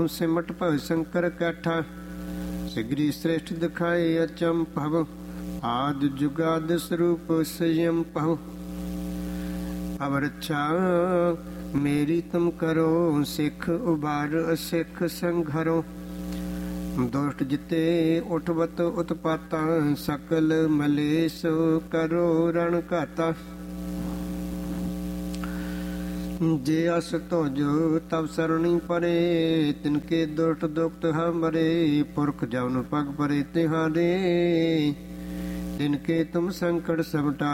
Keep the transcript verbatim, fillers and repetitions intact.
बहु सिमट भव शंकर कैठा। सिगरी श्रेष्ठ दिखाए अचंभव आदि जुगाद स्वरूप संयम पहु। अब रक्षा मेरी तुम करो सिख उबार सिख संघरो। दुष्ट जिते उठवत उत्पाता सकल मलेश करो रण घाता। जे अस तो जो तब सरणी परे तिनके दुष्ट दुखत हमरे। पुरख जवन पग परे तिहारे तिनके तुम संकट समटा।